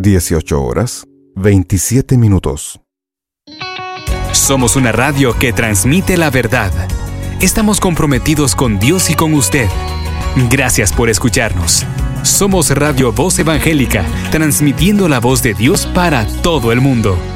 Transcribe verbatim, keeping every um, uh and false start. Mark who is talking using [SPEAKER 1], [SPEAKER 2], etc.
[SPEAKER 1] dieciocho horas, veintisiete minutos.
[SPEAKER 2] Somos una radio que transmite la verdad. Estamos comprometidos con Dios y con usted. Gracias por escucharnos. Somos Radio Voz Evangélica, transmitiendo la voz de Dios para todo el mundo.